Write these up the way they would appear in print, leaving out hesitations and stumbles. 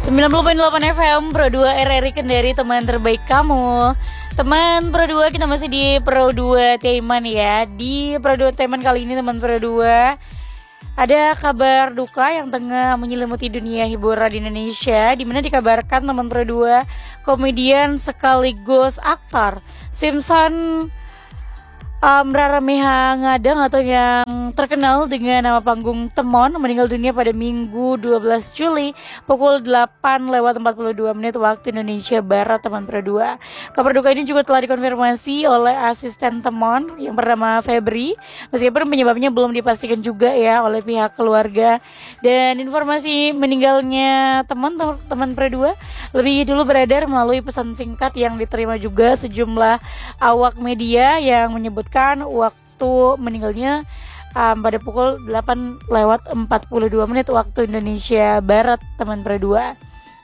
90,8 FM Pro 2 RRI Kendari, teman terbaik kamu. Teman Pro 2, kita masih di Pro 2 Teman ya. Di Pro 2 Teman kali ini, teman Pro 2, ada kabar duka yang tengah menyelimuti dunia hiburan di Indonesia, di mana dikabarkan teman Pro 2, komedian sekaligus aktor Simpson Rarameha Ngadang atau yang terkenal dengan nama panggung Temon meninggal dunia pada Minggu 12 Juli pukul 8:42 waktu Indonesia Barat, teman Pro 2. Kabar duka ini juga telah dikonfirmasi oleh asisten Temon yang bernama Febri, meskipun penyebabnya belum dipastikan juga ya oleh pihak keluarga. Dan informasi meninggalnya teman Pro 2 lebih dulu beredar melalui pesan singkat yang diterima juga sejumlah awak media yang menyebutkan waktu meninggalnya pada pukul 8:42 waktu Indonesia Barat, teman Pro 2.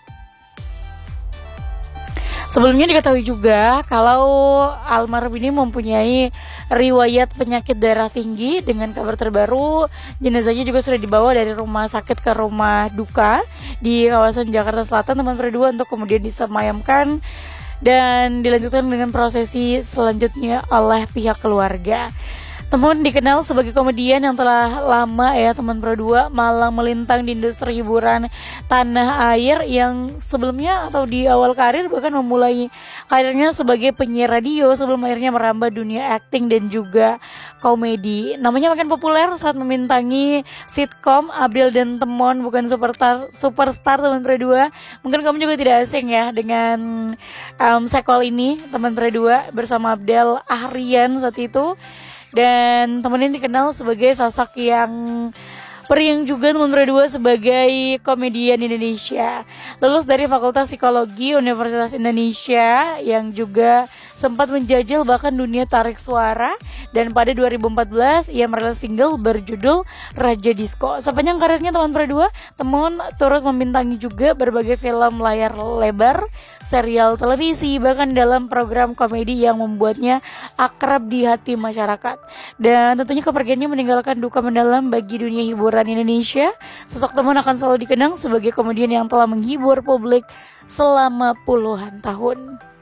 Sebelumnya diketahui juga kalau almarhum ini mempunyai riwayat penyakit darah tinggi. Dengan kabar terbaru, jenazahnya juga sudah dibawa dari rumah sakit ke rumah duka di kawasan Jakarta Selatan, teman Pro 2, untuk kemudian disemayamkan dan dilanjutkan dengan prosesi selanjutnya oleh pihak keluarga. Temon dikenal sebagai komedian yang telah lama ya, teman Pro 2, malang melintang di industri hiburan tanah air, yang sebelumnya atau di awal karir bahkan memulai karirnya sebagai penyiar radio sebelum akhirnya merambah dunia akting dan juga komedi. Namanya makin populer saat membintangi sitkom Abdel dan Temon Bukan Superstar, teman Pro 2. Mungkin kamu juga tidak asing ya dengan sequel ini, teman Pro 2, bersama Abdel Ahrian saat itu. Dan teman ini dikenal sebagai sosok yang periang juga, teman Pro 2, sebagai komedian Indonesia. Lulus dari Fakultas Psikologi Universitas Indonesia yang juga sempat menjajal bahkan dunia tarik suara, dan pada 2014 ia merilis single berjudul Raja Disco. Sepanjang karirnya, teman Pro 2, Temon turut membintangi juga berbagai film layar lebar, serial televisi, bahkan dalam program komedi yang membuatnya akrab di hati masyarakat. Dan tentunya kepergiannya meninggalkan duka mendalam bagi dunia hiburan Indonesia. Sosok Temon akan selalu dikenang sebagai komedian yang telah menghibur publik selama puluhan tahun.